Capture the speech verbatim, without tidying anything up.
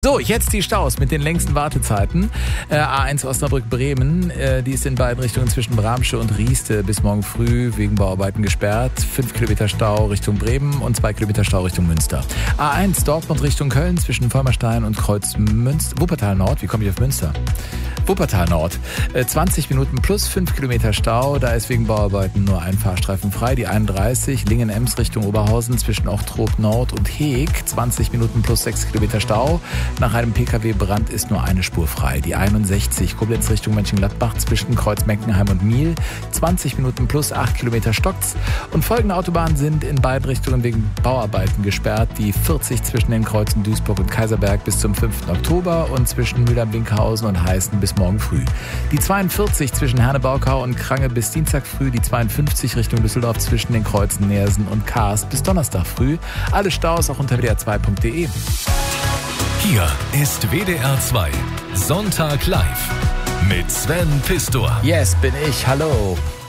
So, jetzt die Staus mit den längsten Wartezeiten. Äh, A eins Osnabrück-Bremen, äh, die ist in beiden Richtungen zwischen Bramsche und Rieste bis morgen früh wegen Bauarbeiten gesperrt. Fünf Kilometer Stau Richtung Bremen und zwei Kilometer Stau Richtung Münster. A eins Dortmund Richtung Köln zwischen Vollmerstein und Kreuz Münster. Wuppertal Nord, wie komme ich auf Münster? Wuppertal Nord. Äh, zwanzig Minuten plus fünf Kilometer Stau. Da ist wegen Bauarbeiten nur ein Fahrstreifen frei. Die einunddreißig Lingen-Ems Richtung Oberhausen zwischen Ochtrop Nord und Heeg. zwanzig Minuten plus sechs Kilometer Stau. Nach einem P K W-Brand ist nur eine Spur frei. Die einundsechzig Koblenz Richtung Mönchengladbach zwischen Kreuz Meckenheim und Miel. zwanzig Minuten plus acht Kilometer stockt's. Und folgende Autobahnen sind in beiden Richtungen wegen Bauarbeiten gesperrt. Die vierzig zwischen den Kreuzen Duisburg und Kaiserberg bis zum fünften Oktober und zwischen Mühlheim-Binkhausen und Heißen bis morgen früh. Die zweiundvierzig zwischen Herne-Baukau und Krange bis Dienstag früh. Die zweiundfünfzig Richtung Düsseldorf zwischen den Kreuzen Neersen und Karst bis Donnerstag früh. Alle Staus auch unter w d r zwei punkt d e. Hier ist W D R zwei Sonntag live mit Sven Pistor. Yes, bin ich. Hallo.